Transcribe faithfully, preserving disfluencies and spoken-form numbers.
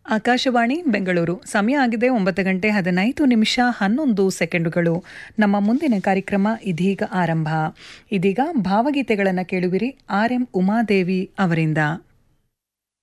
ಆಕಾಶವಾಣಿ ಬೆಂಗಳೂರು. ಸಮಯ ಆಗಿದೆ ಒಂಬತ್ತು ಗಂಟೆ ಹದಿನೈದು ನಿಮಿಷ ಹನ್ನೊಂದು ಸೆಕೆಂಡುಗಳು. ನಮ್ಮ ಮುಂದಿನ ಕಾರ್ಯಕ್ರಮ ಇದೀಗ ಆರಂಭ. ಇದೀಗ ಭಾವಗೀತೆಗಳನ್ನು ಕೇಳುವಿರಿ ಆರ್ ಎಂ ಉಮಾದೇವಿ ಅವರಿಂದ.